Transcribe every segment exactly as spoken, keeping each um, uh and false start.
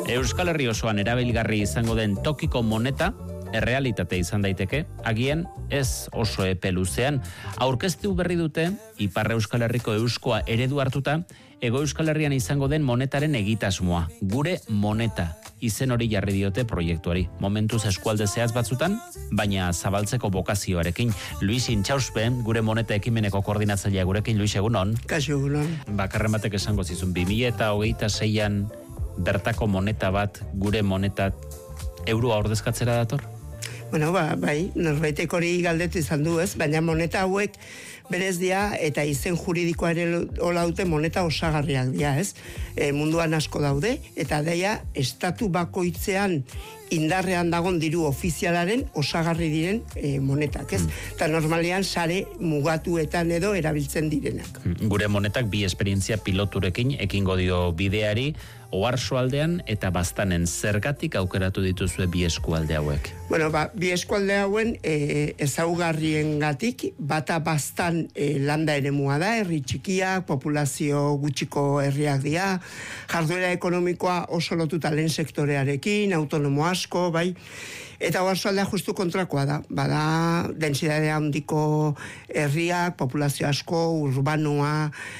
Euskal Herri osoan erabilgarri izango den tokiko moneta errealitate izan daiteke, agian ez oso epe luzean. Aurkeztu berri dute, Ipar Euskal Herriko euskoa eredu hartuta, Ego Euskal Herrian izango den monetaren egitasmoa. Gure moneta izen hori jarri diote proiektuari. Momentuz eskualde zehaz batzutan, baina zabaltzeko bokazioarekin. Luis Intxauspe, gure moneta ekimeneko koordinatzailea gurekin. Luis, egunon. Kaixo, egunon. Bakarren batek esango zizun, bi mila eta hogeita seian bertako moneta bat, gure moneta, euroa ordezkatzera dator? Bueno, ba, bai, norbaitek hori galdetu izan du, ez? Baina moneta hauek berez dira eta izen juridikoa ere hola dute moneta osagarriak dira, ez? E, munduan asko daude, eta deia estatu bakoitzean indarrean dagon diru ofizialaren osagarri diren e, monetak, ez? Eta mm. normalean sare mugatuetan edo erabiltzen direnak. Gure monetak bi esperientzia piloturekin ekingo dio bideari, Oarsoaldean eta Baztanen. Zergatik aukeratu dituzue bi eskualde hauek? Bueno, ba, bi eskualde hauen e, ezaugarriengatik, bata Baztan e, landa eremua da, herri txikiak, populazio gutxiko herriak dira, jarduera ekonomikoa oso lotuta lehen sektorearekin, autonomo asko, bai, eta Oarsoaldea justu kontrakoa da, bada densidadea handiko herriak, populazio asko, urbanoa,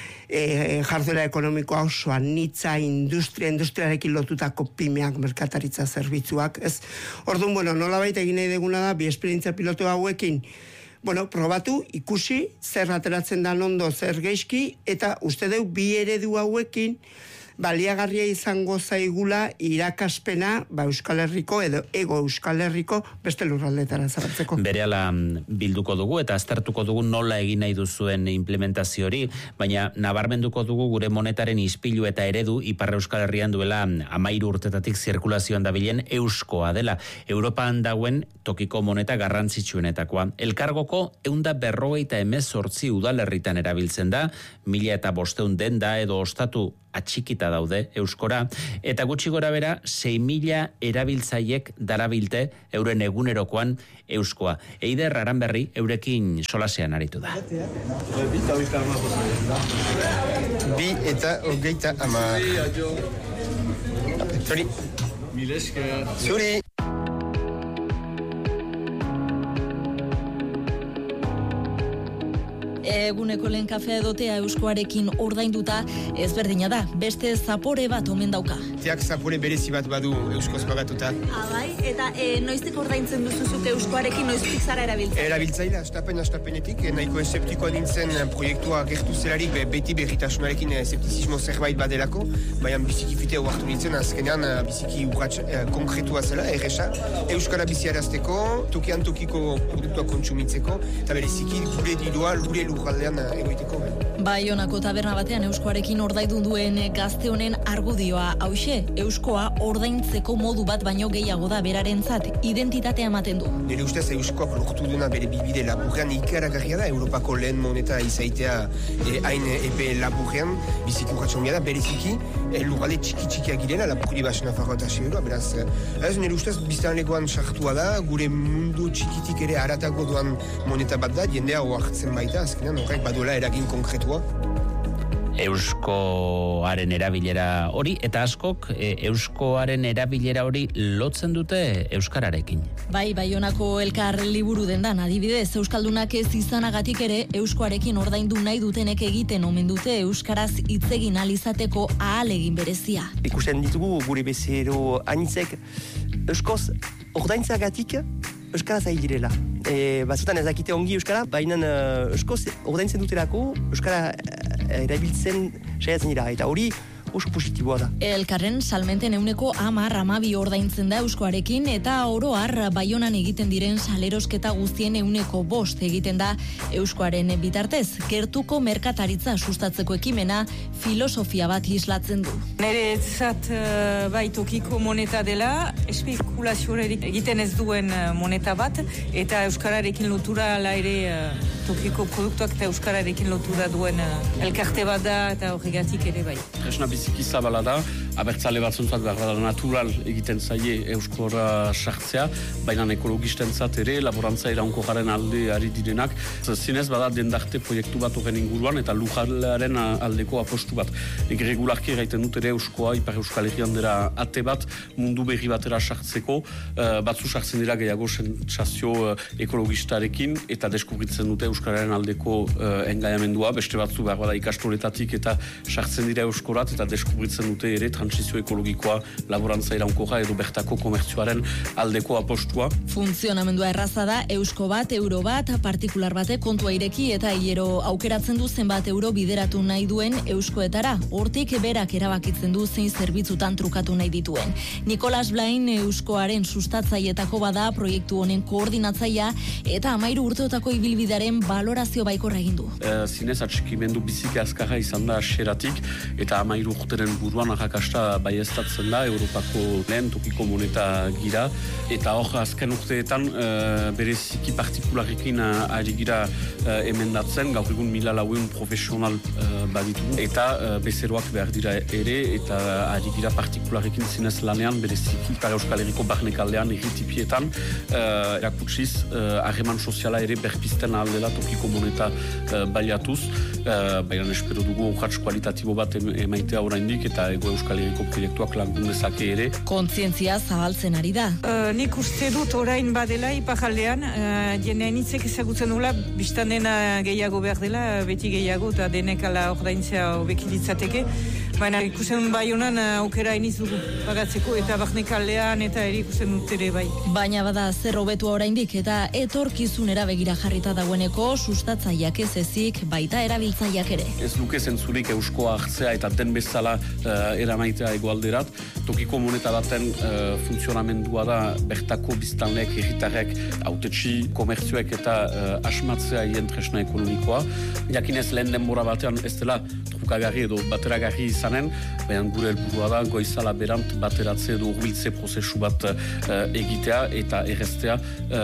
E, jarduera ekonomikoa oso anitza, industria, industriarekin lotutako pimeak, merkataritza zerbitzuak, ez? Orduan, bueno, nola baita egin nahi deguna da, bi esperientzia pilotu hauekin, bueno, probatu, ikusi, zer ateratzen da ondo, zer geizki, eta uste deu bi eredu hauekin, baliagarria izango zaigula irakaspena ba Euskal Herriko edo Ego Euskal Herriko beste lurraldetara zabaltzeko. Berehala bilduko dugu eta aztertuko dugu nola egin nahi duzuen implementazio hori, baina nabarmenduko dugu gure monetaren ispilu eta eredu Ipar Euskal Herrian duela hamairu urtetatik zirkulazioan dabilen euskoa dela. Europan dauen tokiko moneta garrantzitsuenetakoa. Elkargoko ehunda berrogeita hemezortzi udalerritan erabiltzen da, mila eta bosteun denda edo ostatu atxikita daude euskora, eta gutxi gora bera sei mila erabiltzaiek darabilte euren egunerokoan euskoa. Eider Aranberri eurekin solasean aritu da. Bi eta hogeita ama. Zuri. Zuri. Eguneko lehen kafea edotea euskoarekin ordainduta ezberdina da, beste zapore bat omen dauka. Teak zapore berezi bat badu euskoz pagatuta. Abai, eta e, noiztik ordaintzen duzuzuk euskoarekin, noiztik zara erabiltzen? Erabiltzaila, astapen astapenetik, nahiko eseptikoa nintzen proiektua gertu zelarik, be, beti berritasunarekin eseptizismo zerbait badelako, baina biziki fitea hartu nintzen, azkenean biziki urratx eh, konkretua zela, erresa, euskara biziarazteko, tokian tokiko produktua kontsumitzeko, eta bereziki gure dirua, gure lurraldean egoiteko. Baionako taberna batean euskoarekin ordaindun duen gazte honen argudioa hauxe, euskoa ordaintzeko modu bat baino gehiago da berarentzat, identitatea ematen du. Nire ustez euskoak lortu duena bere bibide laburrean ikaragarria da, Europako lehen moneta izaitea e, hain epe laburrean, biziki urratxongia da, bereziki e, lurralde txiki-txikiak girena, lapurri basen afarroa eta seberoa, beraz, ez nire ustez biztanlekoan sartua da, gure mundu txikitik ere haratago doan moneta bat da, jendea oartzen baita, azkenean horrek baduela eragin konkretua. Euskoaren erabilera hori, eta askok e, euskoaren erabilera hori lotzen dute euskararekin. Bai, Baionako elkar liburu dendan, adibidez, euskaldunak ez izanagatik ere euskoarekin ordaindu nahi dutenek egiten omen dute euskaraz hitz egin ahal izateko ahalegin berezia. Ikusten ditugu gure bezero anitzek euskoz ordaintzagatik euskaraz ari direla. E, batzutan ez dakite ongi euskara, baina uh, euskoz ordaintzen dutelako euskara uh, erabiltzen saiatzen dira, eta hori oso positiboa da. Elkarren salmenten euneko hamar hamabi ordaintzen da euskoarekin, eta oro har Baionan egiten diren salerosketa guztien euneko bost egiten da euskoaren bitartez. Gertuko merkataritza sustatzeko ekimena filosofia bat islatzen du. Nere etzat uh, bai tokiko moneta dela, espekulazioarik egiten ez duen uh, moneta bat, eta euskararekin lotura ala ere uh, tokiko produktuak eta euskararekin lotura duen uh, elkarte bat da, eta horregatik ere bai. Biziki zabala da, abertzale batzuntzat behar da natural egiten zaie euskora sartzea, baina ekologistentzat ere, laborantza iraunkorraren alde ari direnak. Zinez bada dendarte proiektu bat horren inguruan eta lujalaren aldeko apostu bat. Nik regularki gaiten dut ere euskoa, Ipar Euskal Herrian dira ate bat, mundu berri batera sartzeko, uh, batzu sartzen dira gehiago sentsazio uh, ekologistarekin eta deskubritzen dute euskararen aldeko uh, engaiamendua, beste batzu behar bada ikastoletatik eta sartzen dira euskorat eta deskubritzen dute ere transizio ekologikoa, laborantza iraunkorra edo bertako komertzioaren aldeko apostua. Funtzionamendua erraza da, eusko bat, euro bat, partikular bate kontua ireki eta hiero aukeratzen du zenbat euro bideratu nahi duen euskoetara. Hortik berak erabakitzen du zein zerbitzutan trukatu nahi dituen. Nikolas Blain euskoaren sustatzaietako bada, proiektu honen koordinatzaia eta amairu urteotako ibilbidearen balorazio baikorra egin du. E, zinez atxikimendu biziki azkarra izan da xeratik eta amairu urteren buruan arrakasta baiestatzen da Europako lehen tokiko moneta gira eta hor azken urteetan e, bereziki partikularrekin ari gira e, emendatzen, gaur egun mila lauen profesional e, baditu eta e, bezeroak behar dira ere eta ari gira partikularrekin zinez lanean bereziki Ipar Euskal Herriko barnekaldean erritipietan e, erakutsiz harreman e, soziala ere berpizten aldela tokiko moneta e, baliatuz, e, baina espero dugu urratz kualitatibo bat emaitea oraindik eta Ego Euskal Herriko proiektuak lagun dezake ere. Kontzientzia zabaltzen ari da. Uh, nik uste dut orain badela iparaldean, uh, jenean hitzek ezagutzen dula, biztan dena gehiago behar dela, beti gehiago, eta denek ala ordaintzea hobeki ditzateke. Baina ikusten bai honan aukera iniz dugu pagatzeko eta barnekaldean eta ere ikusten dut ere bai. Baina bada zer hobetua oraindik eta etorkizunera begira jarrita dagoeneko sustatzaileak ez ezik baita erabiltzaileak ere. Ez luke zentzurik euskoa hartzea eta den bezala uh, eramaitea egoalderat. Tokiko moneta baten uh, funtzionamendua da bertako biztanleek, herritarrek, autetxi, komertzioek eta uh, asmatzea hien tresna ekonomikoa. Jakinez lehen denbora batean ez dela trukagarri edo bateragarri izanen, baina gure helburua da goizala berant bateratze edo urbiltze prozesu bat uh, egitea eta erreztea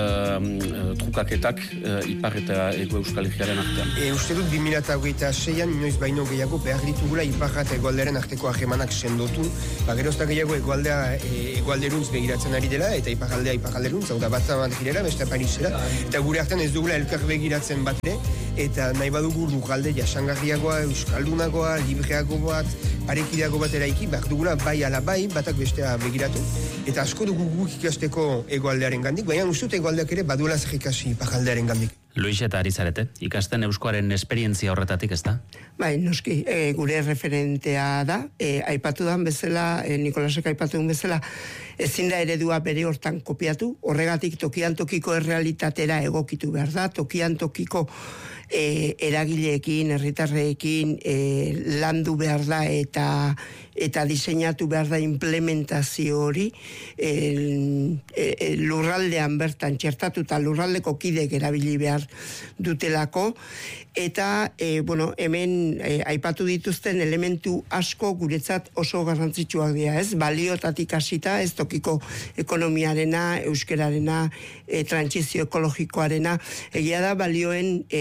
uh, trukaketak uh, Ipar eta Ego Euskal Herriaren artean. E, uste dut bi mila hogeita seian inoiz baino gehiago behar ditugula Iparra eta Egoalderen arteko harremanak sendotu. Ba, gerozta gehiago Egoaldea e, Egoalderuntz begiratzen ari dela eta Iparaldea Iparalderuntz, hau da bat Madrilera, beste Parisera, eta gure artean ez dugula elkar begiratzen bat ere, eta nahi badugu lugalde jasangarriagoa, euskaldunagoa, libreago bat, parekideago bat eraiki, behar dugula bai ala bai, batak bestea begiratu. Eta asko dugu guk ikasteko Egoaldearen gandik, baina ustut Egoaldeak ere baduela zer ikasi Iparaldearen gandik. Luis eta ari zarete, ikasten euskoaren esperientzia horretatik ez da? Bai, noski, e, gure referentea da, e, aipatu dan bezala, e, Nikolasek aipatu den bezala, ezin da eredua bere hortan kopiatu, horregatik tokian tokiko errealitatera egokitu behar da, tokian tokiko e, eragileekin, herritarreekin e, landu behar da eta eta diseinatu behar da implementazio hori e, e, lurraldean bertan txertatu eta lurraldeko kidek erabili behar dutelako eta e, bueno, hemen e, aipatu dituzten elementu asko guretzat oso garrantzitsuak dira, ez? Baliotatik hasita, ez tokiko ekonomiarena, euskerarena, e, trantsizio ekologikoarena, egia da balioen e,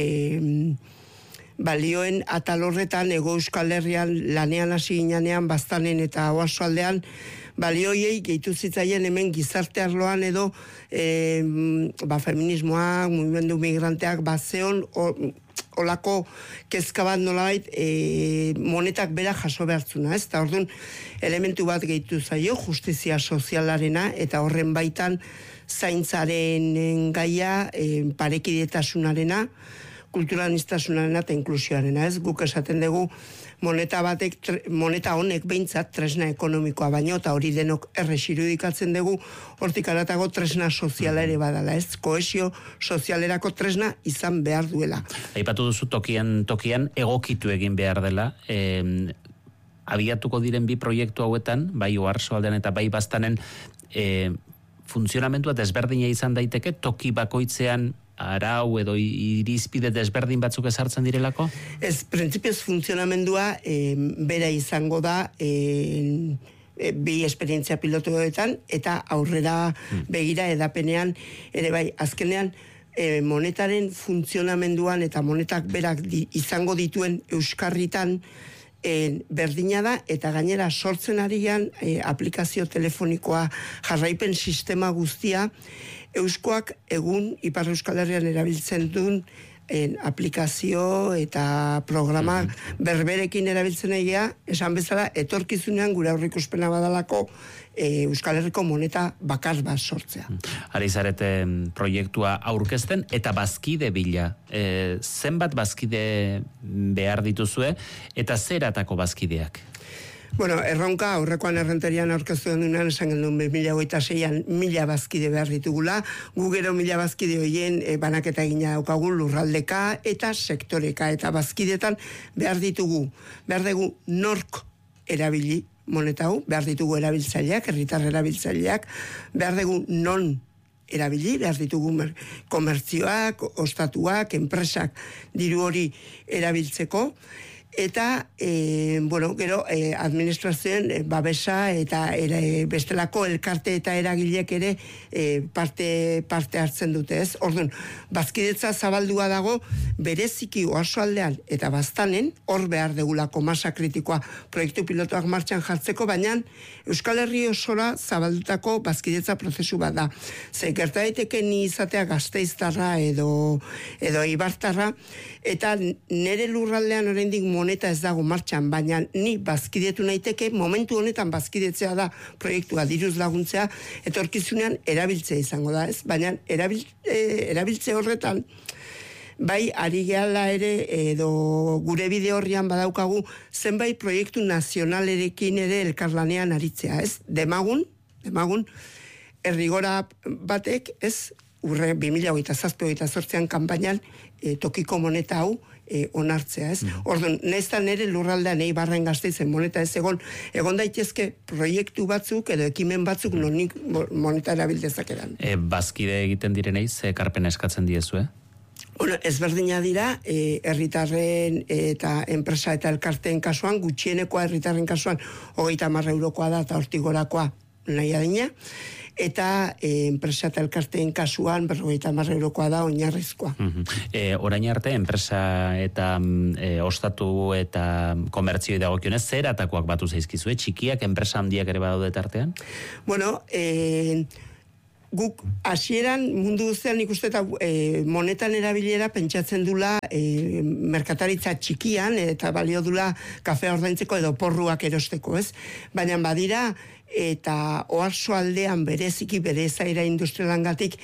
balioen atal horretan Ego Euskal Herrian lanean hasi ginean Baztanen eta Oarsoaldean balioiei gehitu zitzaien hemen gizarte arloan edo e, ba, feminismoak, mugimendu migranteak bazeon olako kezka bat nolabait e, monetak bera jaso behartzuna, ez? Eta orduan elementu bat gehitu zaio justizia sozialarena eta horren baitan zaintzaren gaia, e, parekidetasunarena, kulturanistasunarena eta inklusioarena, ez? Guk esaten dugu moneta batek, moneta honek behintzat tresna ekonomikoa baino, eta hori denok errex irudikatzen dugu, hortik aratago tresna soziala ere badala, ez? Kohesio sozialerako tresna izan behar duela. Aipatu duzu tokian, tokian egokitu egin behar dela, e, abiatuko diren bi proiektu hauetan, bai Oarsoaldean eta bai Baztanen, e, funtzionamentua desberdina izan daiteke, toki bakoitzean arau edo irizpide desberdin batzuk ezartzen direlako? Ez, printzipioz funtzionamendua e, bera izango da e, e, bi esperientzia pilotuetan eta aurrera begira edapenean ere bai, azkenean e, monetaren funtzionamenduan eta monetak berak di, izango dituen euskarritan En, berdina da, eta gainera sortzen arian e, aplikazio telefonikoa jarraipen sistema guztia, Euskoak egun Ipar Euskal Herrian erabiltzen duen en, aplikazio eta programa mm-hmm. berberekin erabiltzen egia, esan bezala, etorkizunean gure aurrikuspena badalako e, Euskal Herriko moneta bakar bat sortzea. Ari zarete proiektua aurkezten eta bazkide bila. E, zenbat bazkide behar dituzue eta zeratako bazkideak? Bueno, erronka aurrekoan errenterian aurkeztu duenan esan gendun bi mila hogeita seian mila bazkide behar ditugula, gu gero mila bazkide horien e, banaketa egina daukagu lurraldeka eta sektoreka eta bazkidetan behar ditugu, behar dugu nork erabili moneta hau, behar ditugu erabiltzaileak, herritar erabiltzaileak, behar dugu non erabili, behar ditugu komertzioak, ostatuak, enpresak diru hori erabiltzeko, eta, e, bueno, gero, e, administrazioen e, babesa eta ere, bestelako elkarte eta eragilek ere e, parte, parte hartzen dute, ez? Orduan, bazkidetza zabaldua dago, bereziki oasoaldean eta baztanen, hor behar degulako masa kritikoa proiektu pilotoak martxan jartzeko, baina Euskal Herri osora zabaldutako bazkidetza prozesu bat da. Ze, gerta daiteke ni izatea Gasteiztarra edo, edo Eibartarra, eta nere lurraldean oraindik moneta ez dago martxan, baina ni bazkidetu naiteke, momentu honetan bazkidetzea da proiektua diruz laguntzea, etorkizunean erabiltzea izango da, ez? Baina erabil, e, erabiltze horretan, bai, ari gehala ere, edo gure bide horrian badaukagu, zenbait proiektu nazionalerekin ere elkarlanean aritzea, ez? Demagun, demagun, errigora batek, ez? Urre, bi mila hogeita zazpi hogeita zortzean kanpainan e, tokiko moneta hau e, onartzea, ez? Mm. Orduan, nahiztan ere lurraldean Eibarren Gasteizen moneta ez egon, egon daitezke proiektu batzuk edo ekimen batzuk mm. nonik moneta erabildezakeran. E, bazkide egiten direnei, ze ekarpen eskatzen diezu, eh? Bueno, ezberdina dira, e, herritarren eta enpresa eta elkarteen kasuan, gutxienekoa herritarren kasuan, hogeita hamar eurokoa da eta hortik gorakoa nahi adina, eta e, enpresa eta elkarteen kasuan berrogeita hamar eurokoa da oinarrizkoa. Uh-huh. E, orain arte, enpresa eta e, ostatu eta komertzioi dagokionez, zeratakoak batu zaizkizue, txikiak, enpresa handiak ere badaude tartean? Bueno, e, guk hasieran mundu guztian ikuste eta e, monetan erabilera pentsatzen dula e, merkataritza txikian eta balio dula kafea ordaintzeko edo porruak erosteko, ez? Baina badira eta oarso aldean bereziki bere ezaira industrialangatik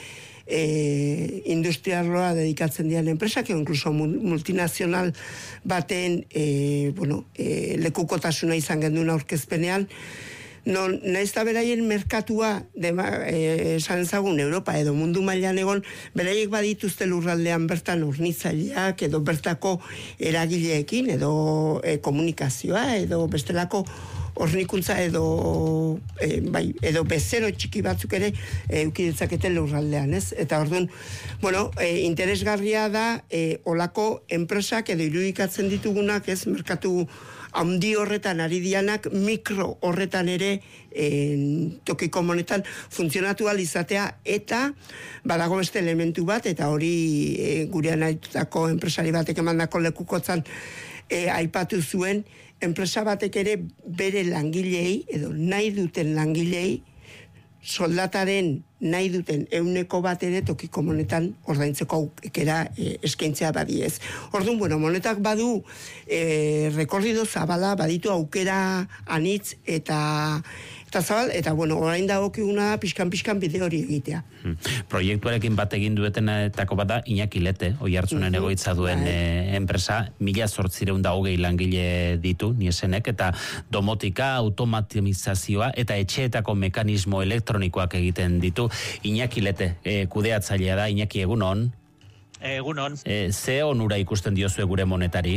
e, industriarloa dedikatzen dian enpresak, edo inkluso multinazional baten e, bueno, e, lekukotasuna izan genduen aurkezpenean, non naiz da beraien merkatua dema, e, esan ezagun Europa edo mundu mailan egon, beraiek badituzte lurraldean bertan hornitzaileak edo bertako eragileekin edo e, komunikazioa edo bestelako hornikuntza edo e, bai, edo bezero txiki batzuk ere eukidetzakete lurraldean, ez? Eta orduan, bueno, e, interesgarria da e, olako enpresak edo irudikatzen ditugunak, ez, merkatu handi horretan ari dianak, mikro horretan ere en, tokiko monetan funtzionatu izatea, eta badago beste elementu bat, eta hori e, gurean aitutako enpresari batek emandako lekukotzan e, aipatu zuen, enpresa batek ere bere langilei, edo nahi duten langilei, soldataren nahi duten euneko bat ere tokiko monetan ordaintzeko aukera e, eskaintzea badiez. Orduan, bueno, monetak badu e, rekorrido zabala, baditu aukera anitz eta eta zabal, eta bueno, orain dagokiguna pixkan-pixkan bide hori egitea. Hmm. Proiektuarekin bat egin duetenetako bat da Iñaki Lete, Oiartzunen mm-hmm. egoitza duen e, enpresa, mila zortzireun da hogei langile ditu, niesenek, eta domotika, automatizazioa eta etxeetako mekanismo elektronikoak egiten ditu. Iñaki Lete, e, kudeatzailea da, Iñaki, egunon? Egunon. E, ze onura ikusten diozue gure monetari?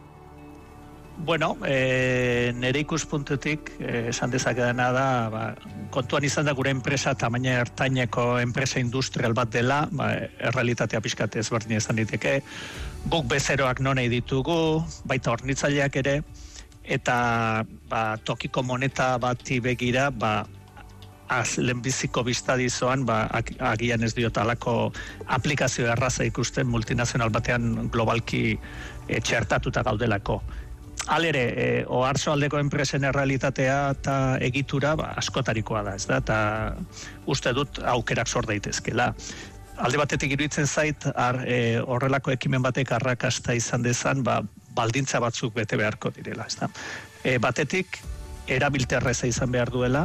Bueno, e, nire ikuspuntutik e, esan dezakedana da, ba, kontuan izan da gure enpresa tamaina ertaineko enpresa industrial bat dela, ba, errealitatea pixkat ezberdin izan diteke, guk bezeroak non nahi ditugu, baita hornitzaileak ere, eta ba, tokiko moneta bati begira, ba, az lehenbiziko biztadizoan, ba, agian ez diot alako aplikazio erraza ikusten multinazional batean globalki e, txertatuta gaudelako. alere, e, ohartzo aldeko enpresen errealitatea eta egitura ba, askotarikoa da, ez da, eta uste dut aukerak sor daitezkela. Alde batetik iruditzen zait, ar, e, horrelako ekimen batek arrakasta izan dezan, ba, baldintza batzuk bete beharko direla, ez da. E, batetik, erabilterreza izan behar duela,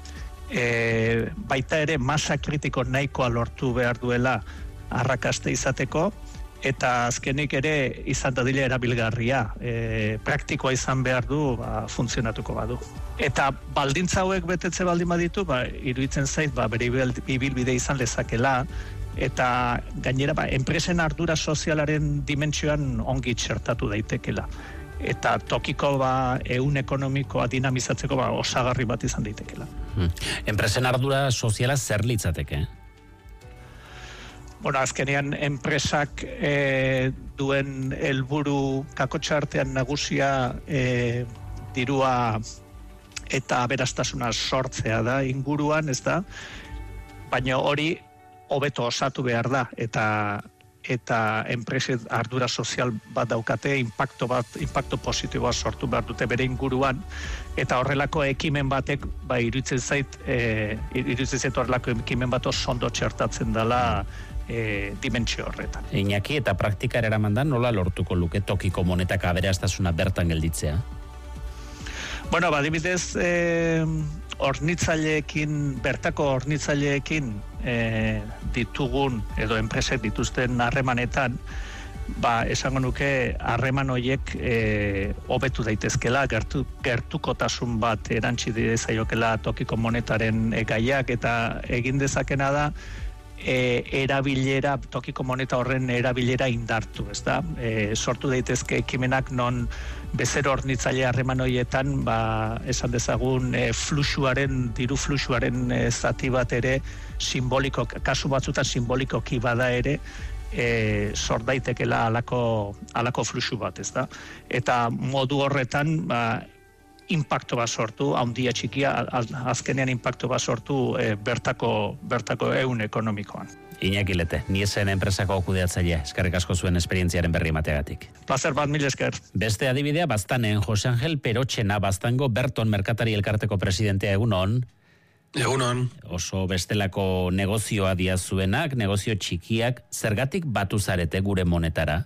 e, baita ere masa kritiko nahikoa lortu behar duela arrakasta izateko, eta azkenik ere izan dadile erabilgarria, e, praktikoa izan behar du, ba, funtzionatuko badu. Eta baldintza hauek betetze baldin baditu, ba, iruditzen zait, ba, bere ibilbide izan lezakela, eta gainera, ba, enpresen ardura sozialaren dimentsioan ongi txertatu daitekela. Eta tokiko ba, ehun ekonomikoa dinamizatzeko ba, osagarri bat izan daitekela. Hmm. Enpresen ardura soziala zer litzateke? Bueno, azkenean enpresak e, duen helburu kakotxartean nagusia e, dirua eta aberastasuna sortzea da inguruan, ez da? Baina hori hobeto osatu behar da, eta eta enpresen ardura sozial bat daukate, impacto bat, impacto positiboa sortu behar dute bere inguruan, eta horrelako ekimen batek, ba, iruditzen zait, e, iruditzen zait horrelako ekimen bat oso ondo txertatzen dela e, dimentsio horretan. Iñaki, eta praktikara eramandan nola lortuko luke tokiko monetak aberastasuna bertan gelditzea? Bueno, badibidez, e, hornitzaileekin, bertako hornitzaileekin e, ditugun, edo enpresek dituzten harremanetan, ba, esango nuke harreman horiek e, hobetu daitezkela, gertu, gertukotasun bat erantsi dezaiokela tokiko monetaren e, gaiak, eta egin dezakena da, E, erabilera, tokiko moneta horren erabilera indartu, ez da? E, sortu daitezke ekimenak non bezero hornitzaile harreman horietan, ba, esan dezagun, e, fluxuaren, diru fluxuaren e, zati bat ere, simboliko, kasu batzutan simbolikoki bada ere, e, sort daitekela alako, alako fluxu bat, ez da? Eta modu horretan, ba, impacto bat sortu, handia txikia, azkenean impacto bat sortu e, bertako, bertako ehun ekonomikoan. Iñaki Lete, Niesen enpresako kudeatzailea, eskerrik asko zuen esperientziaren berri emateagatik. Plazer bat, mil esker. Beste adibidea, Baztanen, Jose Angel Perotxena, Baztango Berton Merkatari Elkarteko presidentea, egunon. Egunon. Oso bestelako negozioa diazuenak, negozio txikiak, zergatik batu zarete gure monetara?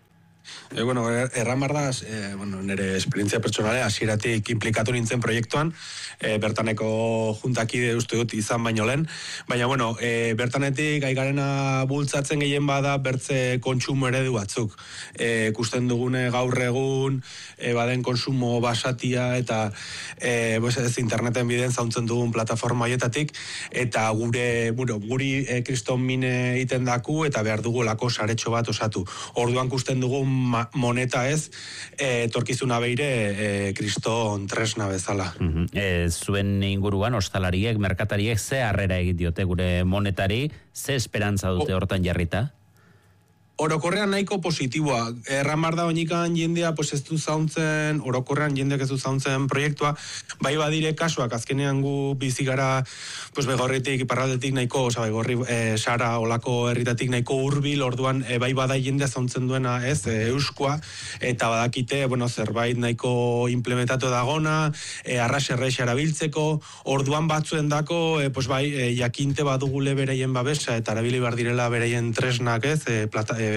E, bueno, erran bardaz, e, bueno, nire esperientzia pertsonale, hasieratik implikatu nintzen proiektuan, e, bertaneko juntakide uste dut izan baino lehen, baina, bueno, e, bertanetik gaigarena bultzatzen gehien bada bertze kontsumo eredu batzuk. E, ikusten dugune gaur egun, e, baden konsumo basatia, eta e, pues ez interneten biden zauntzen dugun plataforma haietatik, eta gure, bueno, guri e, kriston mine egiten daku, eta behar dugu lako saretxo bat osatu. Orduan kusten dugun moneta ez, e, torkizuna beire e, kriston tresna bezala. Uh-huh. E, zuen inguruan, ostalariek, merkatariek, ze harrera egin diote gure monetari, ze esperantza dute hortan jarrita? Orokorrean nahiko positiboa. Erran bar da oinikan jendea pues ez du zauntzen, orokorrean jendeak ez du zauntzen proiektua, bai badire kasuak, azkenean gu bizi gara pues begorritik, iparraldetik nahiko, oza, begorri e, sara olako herritatik nahiko hurbil, orduan e, bai bada jendea zauntzen duena ez, e, euskoa, eta badakite, bueno, zerbait nahiko implementatu dagona, e, arras errex erabiltzeko, orduan batzuen dako, e, pues bai, e, jakinte badugule bereien babesa, eta erabili bar direla bereien tresnak ez, e, plata, e,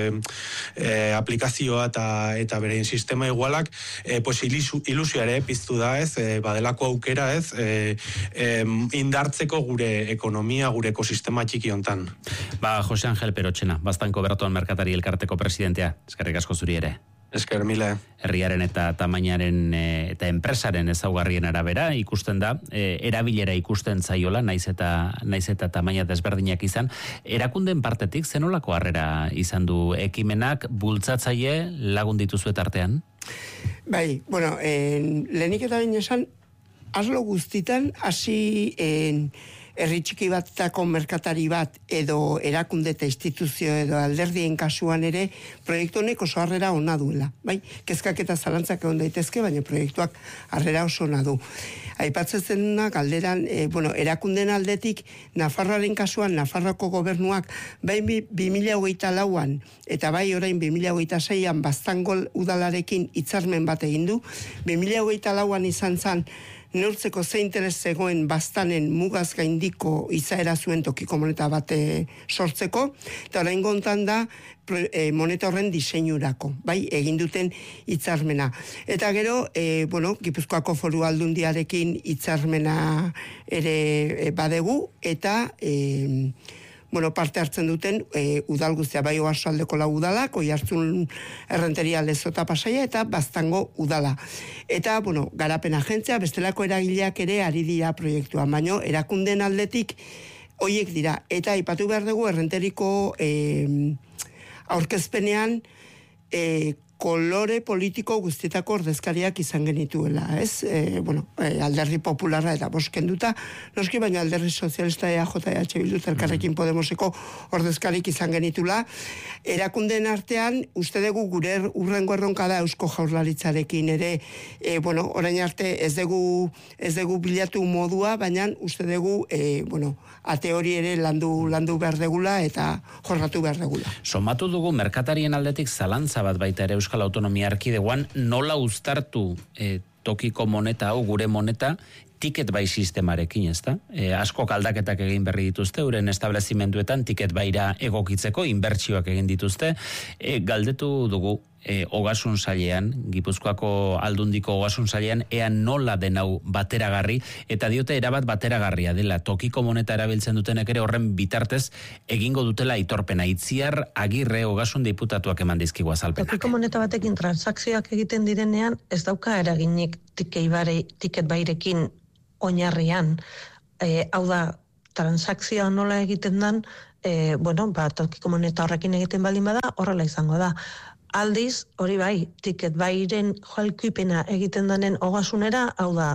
E, aplikazioa eta, eta berein sistema igualak, e, pues ilusu, ilusio ere piztu da ez, e, badelako aukera ez, e, e, indartzeko gure ekonomia, gure ekosistema txiki hontan. Ba, Jose Angel Perotxena, Baztanko Berton Merkatari Elkarteko presidentea, eskerrik asko zuri ere. Esker mile. Herriaren eta tamainaren e, eta enpresaren ezaugarrien arabera ikusten da, e, erabilera ikusten zaiola, naiz eta naiz eta tamaina desberdinak izan. Erakundeen partetik zenolako harrera izan du ekimenak, bultzatzaile lagun dituzu artean? Bai, bueno, en, lehenik eta bain esan, arlo guztitan, hasi herri txiki batako merkatari bat edo erakunde eta instituzio edo alderdien kasuan ere proiektu honek oso harrera ona duela. Bai, kezkak eta zalantzak egon daitezke, baina proiektuak harrera oso ona du. Aipatzen zenunak alderan, e, bueno, erakunden aldetik, Nafarroaren kasuan, Nafarroko gobernuak, bai bi mila hogeita lauan, eta bai orain bi mila hogeita seian Baztangol udalarekin hitzarmen bat egin du, bi mila hogeita lauan izan zen, neurtzeko ze interes zegoen Baztanen mugaz gaindiko izaera zuen tokiko moneta bate sortzeko, eta orain gontan da e, moneta horren diseinurako, bai, egin duten hitzarmena. Eta gero, e, bueno, Gipuzkoako Foru Aldundiarekin hitzarmena ere e, badegu, eta e, bueno, parte hartzen duten e, udal guztia, bai Oarsoaldeko lau udalak, Oiartzun Errenteria Lezota Pasaia eta Baztango udala. Eta, bueno, garapen agentzia, bestelako eragileak ere ari dira proiektua, baino erakunden aldetik hoiek dira. Eta aipatu behar dugu Errenteriko e, aurkezpenean e, kolore politiko guztietako ordezkariak izan genituela, ez? E, bueno, e, alderdi popularra eta boskenduta, noski baina alderdi sozialista E A J E H Bildu Elkarrekin Podemoseko ordezkarik izan genitula. Erakunden artean, uste dugu gure urrengo erronka da Eusko Jaurlaritzarekin ere, e, bueno, orain arte ez dugu, ez dugu bilatu modua, baina uste dugu, e, bueno, ate hori ere landu, landu behar degula eta jorratu behar degula. Somatu dugu merkatarien aldetik zalantza bat baita ere Euskal Autonomia Erkidegoan, nola uztartu e, tokiko moneta hau, gure moneta, tiket bai sistemarekin, ez da? E, askok aldaketak egin berri dituzte, uren establezimenduetan tiket baira egokitzeko, inbertsioak egin dituzte, e, galdetu dugu, e, ogasun sailean, Gipuzkoako Aldundiko ogasun sailean, ea nola den hau bateragarri, eta diote erabat bateragarria dela, tokiko moneta erabiltzen dutenek ere horren bitartez egingo dutela aitorpena. Itziar Agirre ogasun diputatuak eman dizkigu azalpenak. Tokiko moneta batekin transakzioak egiten direnean, ez dauka eraginik tiket bairekin oinarrian, e, hau da, transakzioa nola egiten dan, e, bueno, ba, tokiko moneta horrekin egiten baldin bada, horrela izango da. Aldiz, hori bai, tiket bairen joalkipena egiten danen ogasunera, hau da,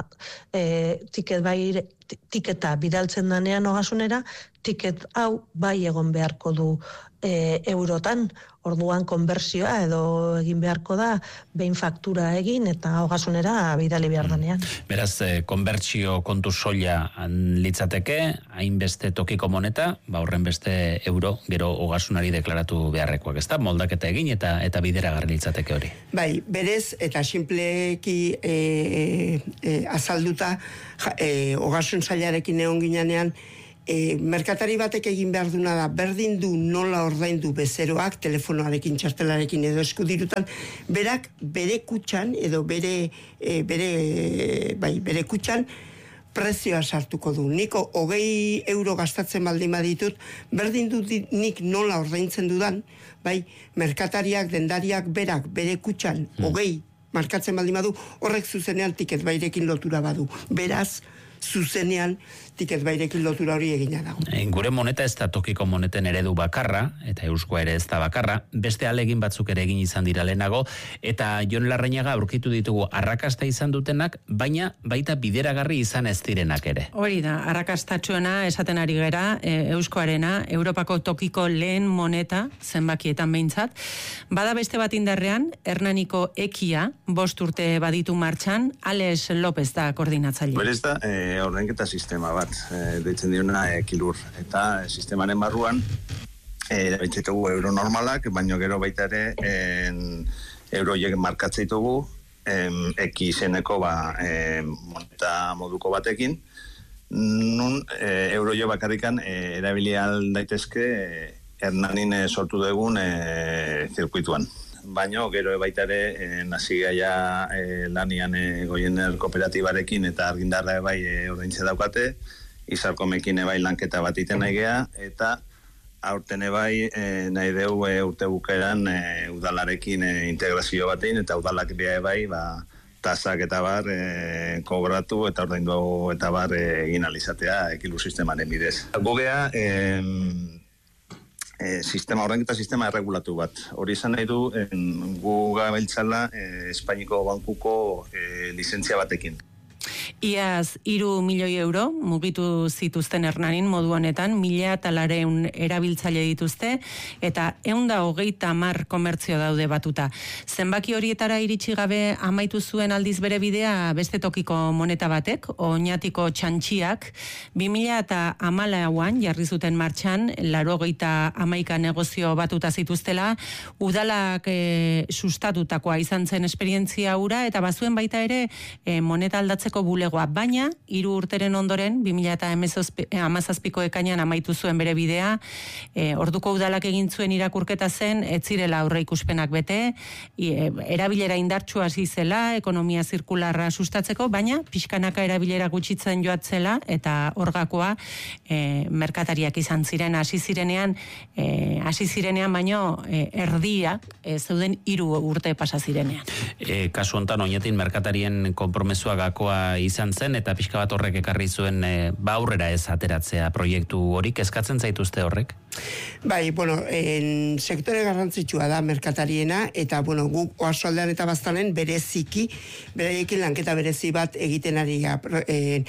e, tiket baire, tiketa bidaltzen danean ogasunera, tiket hau bai egon beharko du e, eurotan, orduan konbertsioa edo egin beharko da behin faktura egin eta ogasunera bidali behar danean. Beraz, eh, konbertsio kontu soila litzateke, hainbeste tokiko moneta, ba horren beste euro, gero ogasunari deklaratu beharrekoak, ez da? Moldaketa egin eta eta bideragarri litzateke hori. Bai, berez eta sinpleki e, e, azalduta e, ogasun sailarekin egon ginean, E, merkatari batek egin behar duna da, berdin du nola ordaindu bezeroak, telefonoarekin, txartelarekin edo eskudirutan, berak bere kutxan, edo bere, e, bere, bai, bere kutxan, prezioa sartuko du. Niko hogei euro gastatzen baldin baditut, berdin du nik nola ordaintzen dudan, bai, merkatariak, dendariak, berak, bere kutxan, hogei markatzen baldin badu, horrek zuzenean tiket bairekin lotura badu. Beraz, zuzenean tiket bairekin lotura hori egina dago. E, gure moneta ez da tokiko moneten eredu bakarra, eta euskoa ere ez da bakarra, beste alegin batzuk ere egin izan dira lehenago, eta Jon Larrañaga aurkitu ditugu arrakasta izan dutenak, baina baita bideragarri izan ez direnak ere. Hori da, arrakastatxoena esaten ari gera, e, euskoarena, Europako tokiko lehen moneta, zenbakietan behintzat, bada beste bat indarrean, Hernaniko ekia, bost urte baditu martxan, Alex López da koordinatzaile. Berez da, e, ordainketa sistema bat, e, deitzen diona e, kilur, eta e, sistemaren barruan erabiltzitugu euro normalak, baino gero baita ere en, euroiek markatzeitugu eki izeneko ba, e, moneta moduko batekin, nun e, euroio bakarrikan e, erabili daitezke e, Hernanin e, sortu dugun e, zirkuituan. Baino gero baita ere e, nasi gaia e, lanian e, Goiener kooperatibarekin eta argindarra bai e, ordaintze daukate, Izarkomekin bai lanketa bat iten nahi gea, eta aurten bai e, nahi deu e, urte bukeran e, udalarekin e, integrazio batein, eta udalak bea bai ba, tasak eta bar e, kobratu eta ordaindu eta bar e, egin alizatea ekilu sistemaren bidez. Gugea e, e, sistema, horrenketa sistema erregulatu bat. Hori izan nahi du gu gabiltzala e, Espainiko bankuko e, lizentzia batekin. Iaz hiru milioi euro mugitu zituzten Hernanin modu honetan, mila eta lareun erabiltzaile dituzte, eta ehun da hogeita hamar komertzio daude batuta. Zenbaki horietara iritsi gabe amaitu zuen aldiz bere bidea beste tokiko moneta batek, Oñatiko txantxiak, bi mila eta hamalauan jarri zuten martxan, laurogeita hamaika negozio batuta zituztela, udalak e, sustatutakoa izan zen esperientzia hura, eta bazuen baita ere e, moneta aldatzeko bulegoa, baina hiru urteren ondoren, bi mila eta hamazazpiko ekainan amaitu zuen bere bidea, e, orduko udalak egin zuen irakurketa zen, ez zirela aurre ikuspenak bete, e, erabilera indartsua hasi zela, ekonomia zirkularra sustatzeko, baina pixkanaka erabilera gutxitzen joatzela, eta orgakoa e, merkatariak izan ziren, hasi zirenean, e, hasi zirenean baino e, erdia e, zeuden hiru urte pasa zirenean. E, kasu hontan Oñatin merkatarien konpromesua gakoa izan zen, eta pixka bat horrek ekarri zuen e, ba aurrera ez ateratzea proiektu horik, eskatzen zaituzte horrek? Bai, bueno, en sektore garrantzitsua da merkatariena, eta bueno, guk oasoaldean eta baztanen bereziki, beraiekin lanketa berezi bat egiten ari ga, en,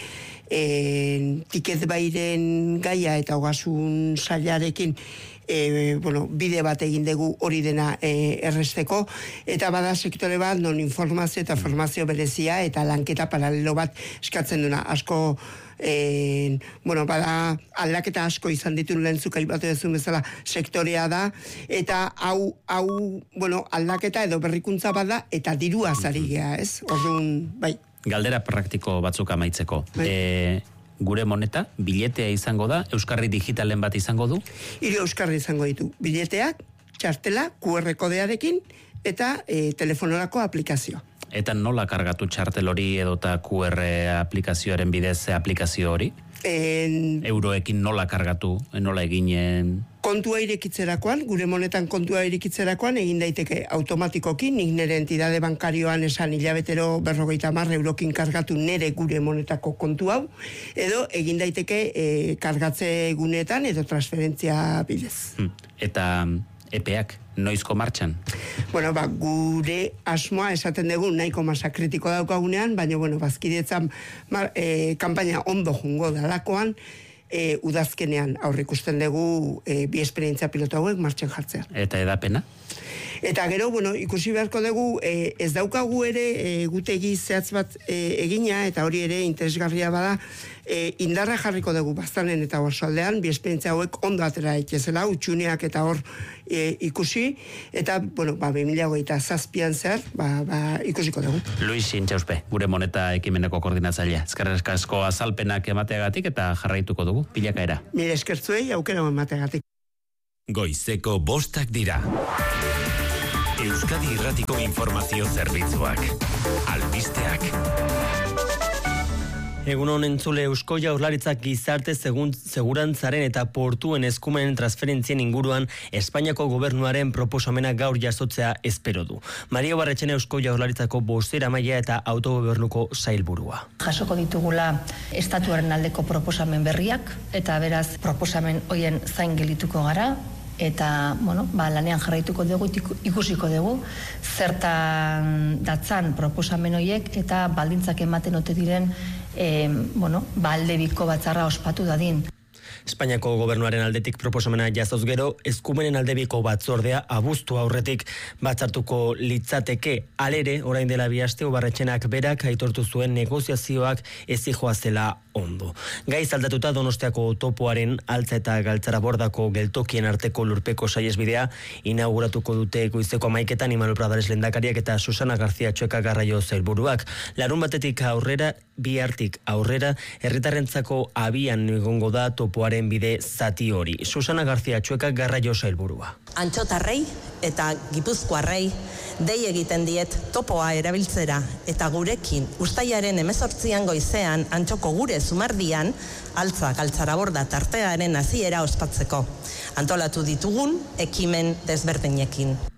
en, tiket bairen gaia eta ogasun sailarekin E, bueno, bide bat egin dugu hori dena e, erresteko, eta bada sektore bat non informazio eta formazio berezia eta lanketa paralelo bat eskatzen duna. Asko e, bueno, bada aldaketa asko izan ditu lehentzuk aipatu duzun bezala sektorea da, eta hau, hau bueno, aldaketa edo berrikuntza bada eta dirua zari gea, ez? Orduan, bai. Galdera praktiko batzuk amaitzeko. Bai. E, Gure moneta, biletea izango da, euskarri digitalen bat izango du? Hiru euskarri izango ditu. Bileteak, txartela, Q R kodearekin, eta e, telefonorako aplikazioa. Eta nola kargatu txartel hori edota Q R aplikazioaren bidez aplikazio hori? En... Euroekin nola kargatu, nola eginen... Kontua irekitzerakoan, gure monetan kontua irekitzerakoan, egin daiteke automatikoki, nik nire entidade bankarioan esan hilabetero berrogeita hamar eurokin kargatu nire gure monetako kontu hau, edo egin daiteke e, kargatze guneetan edo transferentzia bidez. Hmm. Eta epeak, noizko martxan? Bueno, ba, gure asmoa esaten dugu nahiko masa kritiko daukagunean, baina, bueno, bazkidetzan e, kampaina ondo jungo dalakoan, E, udazkenean aurre ikusten dugu e, bi esperientzia pilotu hauek martxan jartzea. Eta edapena? Eta gero, bueno, ikusi beharko dugu, e, ez daukagu ere e, gutegi zehatz bat e, egina, eta hori ere interesgarria bada, e, indarra jarriko dugu baztanen eta oasoaldean, bi esperientzia hauek ondo atera itxezela, utxuneak eta hor e, ikusi, eta, bueno, ba, bi mila hogeita zazpian zer, ba, ba, ikusiko dugu. Luis Intxauspe, gure moneta ekimeneko koordinatzailea. Eskerrik asko azalpenak emateagatik eta jarraituko dugu, pilakaera. Mire eskertzuei, aukera emateagatik. Goizeko bostak dira. Euskadi Irratiko Informazio Zerbitzuak. Albisteak. Egun honen entzule, Eusko Jaurlaritzak gizarte segun, segurantzaren eta portuen eskumenen transferentzien inguruan Espainiako gobernuaren proposamena gaur jasotzea espero du. Mario Barretxena Eusko Jaurlaritzako bostera maila eta autogobernuko sailburua. Jasoko ditugula estatuaren aldeko proposamen berriak, eta beraz proposamen hoien zain gelituko gara, eta, bueno, ba, lanean jarraituko dugu, ikusiko dugu, zertan datzan proposamen horiek, eta baldintzak ematen ote diren, e, bueno, ba, alde biko batzarra ospatu dadin. Espainiako gobernuaren aldetik proposamena jasoz gero, eskumenen aldebiko batzordea abuztu aurretik batzartuko litzateke. Alere, orain dela bi aste, Barretxenak berak aitortu zuen negoziazioak ezijoa zela ondo. Gaiz aldatuta Donostiako topoaren altza eta galtzara bordako geltokien arteko lurpeko saiesbidea inauguratuko dute goizeko hamaiketan Imanol Pradares lehendakariak eta Susana García Txueka Garraio sailburuak. Larun batetik aurrera, bihartik aurrera, herritarrentzako abian egongo da topoaren bide zati hori. Susana García Txueka Garraio sailburua. Antxotarrei eta Gipuzkoarrei dei egiten diet topoa erabiltzera eta gurekin ustailaren hemezortzian goizean antxoko gure zumardian altza galtzaraborda tartearen hasiera ospatzeko. Antolatu ditugun ekimen desberdinekin.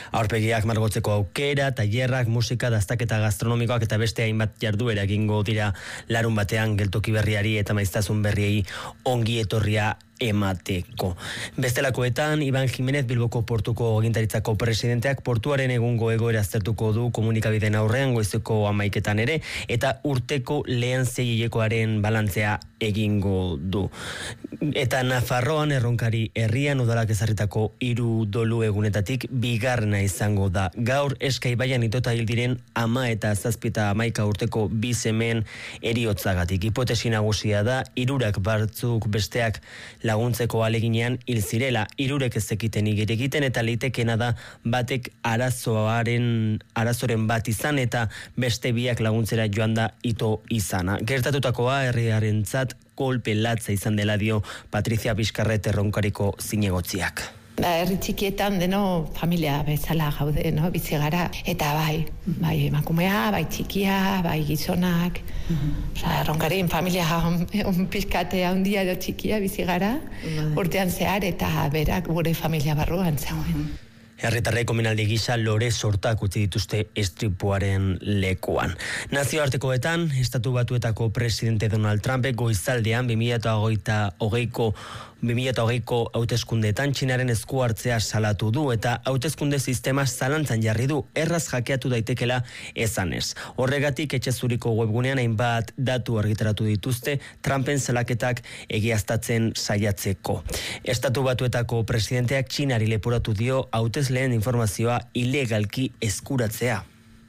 Aurpegiak margotzeko aukera, tailerrak, musika, daztaketa gastronomikoak eta beste hainbat jarduera egingo dira larun batean geltoki berriari eta maiztasun berriei ongi etorria emateko. Bestelakoetan, Iban Jimenez Bilboko portuko agintaritzako presidenteak portuaren egungo egoera aztertuko du komunikabideen aurrean goizeko hamaiketan ere, eta urteko lehen seihilekoaren balantzea egingo du. Eta Nafarroan erronkari herrian udalak ezarritako hiru dolu egunetatik bigarrena izango da. Gaur Eskaibaian itota hil diren ama eta zazpi eta hamaika urteko bi semeen heriotzagatik. Hipotesi nagusia da hirurak batzuk besteak laguntzeko aleginean hil zirela, hirurek ez zekiten igere egiten eta litekena da batek arazoaren arazoren bat izan eta beste biak laguntzera joan da ito izana. Gertatutakoa herriarentzat kolpe latza izan dela dio Patricia Bizkarret erronkariko zinegotziak. Ba, herri txikietan deno familia bezala gaude, no? Bizi gara, eta bai, bai emakumea, bai txikia, bai gizonak. Osa, erronkarin familia on, on pizkate handia edo txikia bizi gara, urtean zehar, eta berak gure familia barruan zegoen. Herritarrei komunaldi gisa lore sortak utzi dituzte estripuaren lekuan. Nazioartekoetan, Estatu Batuetako presidente Donald Trumpek goizaldean bi mila hogeiko bi mila hogeiko hauteskundeetan Txinaren esku hartzea salatu du eta hauteskunde sistema zalantzan jarri du, erraz jakeatu daitekela esanez. Horregatik etxe zuriko webgunean hainbat datu argitaratu dituzte Trumpen salaketak egiaztatzen saiatzeko. Estatu Batuetako presidenteak Txinari leporatu dio hautez lehen informazioa ilegalki eskuratzea.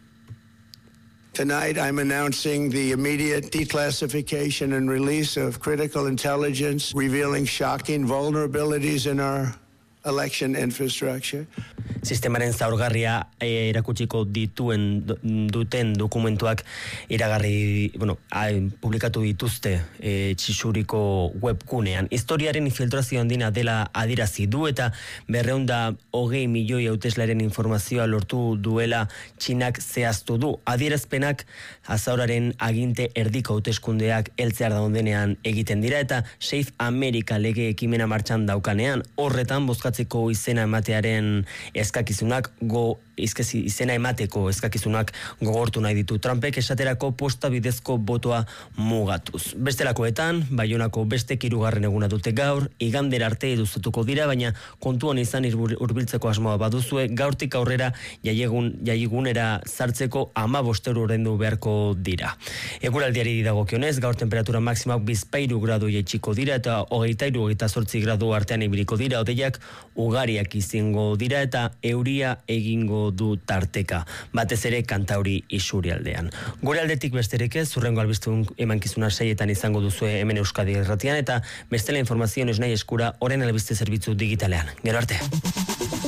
Tonight, I'm announcing the immediate declassification and release of critical intelligence revealing shocking vulnerabilities in our election infrastructure. Sistemaren zaurgarria e, erakutsiko dituen duten dokumentuak iragarri, bueno, a, publikatu dituzte e, txixuriko webgunean. Historiaren infiltrazio handina dela adirazi du eta berreunda hogei milioi hauteslaren informazioa lortu duela Txinak zehaztu du. Adierazpenak azauraren aginte erdiko hauteskundeak heltzear daudenean egiten dira eta Safe America lege ekimena martxan daukanean. Horretan bozkatzeko izena ematearen eskakizunak go izkezi izena emateko eskakizunak gogortu nahi ditu Trumpek esaterako posta bidezko botoa mugatuz. Bestelakoetan, Baionako beste hirugarren eguna dute gaur, igandera arte eduztuko dira, baina kontuan izan hurbiltzeko asmoa baduzue, gaurtik aurrera jaiegun jaigunera sartzeko hamabost euro ordaindu beharko dira. Eguraldiari dagokionez, gaur temperatura maximak bizpahiru gradu jaitsiko dira eta hogeita hiru hogeita zortzi gradu artean ibiliko dira, hodeiak ugariak izango dira eta euria egingo du tarteka, batez ere Kantauri isurialdean. Gure aldetik besterik ez, zurrengo albistun emankizuna seietan izango duzue hemen Euskadi Irratian eta bestela informazio nahi eskura orain albiste zerbitzu digitalean. Gero arte.